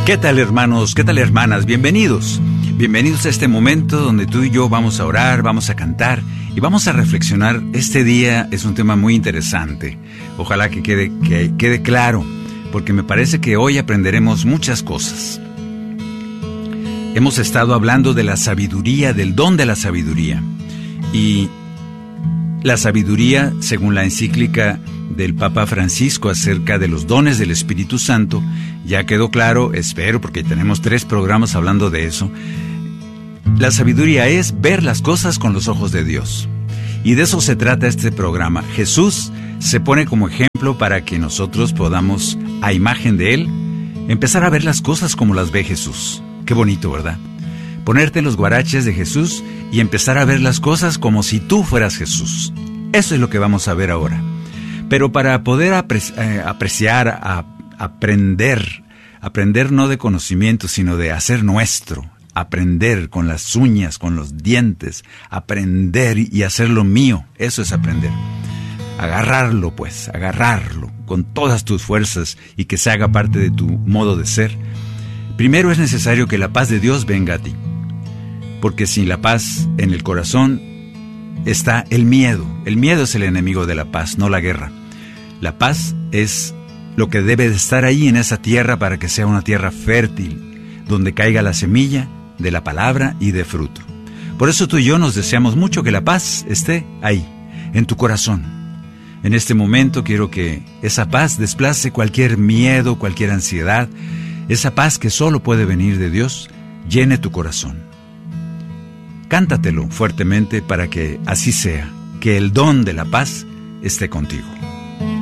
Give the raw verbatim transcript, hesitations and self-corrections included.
¿Qué tal, hermanos? ¿Qué tal, hermanas? Bienvenidos. Bienvenidos a este momento donde tú y yo vamos a orar, vamos a cantar y vamos a reflexionar. Este día es un tema muy interesante. Ojalá que quede, que quede claro, porque me parece que hoy aprenderemos muchas cosas. Hemos estado hablando de la sabiduría, del don de la sabiduría. Y la sabiduría, según la encíclica del Papa Francisco acerca de los dones del Espíritu Santo, ya quedó claro, espero, porque tenemos tres programas hablando de eso. La sabiduría es ver las cosas con los ojos de Dios. Y de eso se trata este programa. Jesús se pone como ejemplo para que nosotros podamos, a imagen de Él, empezar a ver las cosas como las ve Jesús. Qué bonito, ¿verdad? Ponerte en los guaraches de Jesús y empezar a ver las cosas como si tú fueras Jesús. Eso es lo que vamos a ver ahora. Pero para poder apreci- eh, apreciar, a, aprender, aprender no de conocimiento, sino de hacer nuestro, aprender con las uñas, con los dientes, aprender y hacerlo mío, eso es aprender. Agarrarlo pues, agarrarlo con todas tus fuerzas y que se haga parte de tu modo de ser. Primero es necesario que la paz de Dios venga a ti, porque sin la paz en el corazón está el miedo. El miedo es el enemigo de la paz, no la guerra. La paz es lo que debe de estar ahí en esa tierra para que sea una tierra fértil, donde caiga la semilla de la palabra y de fruto. Por eso tú y yo nos deseamos mucho que la paz esté ahí, en tu corazón. En este momento quiero que esa paz desplace cualquier miedo, cualquier ansiedad. Esa paz que solo puede venir de Dios, llene tu corazón. Cántatelo fuertemente para que así sea, que el don de la paz esté contigo.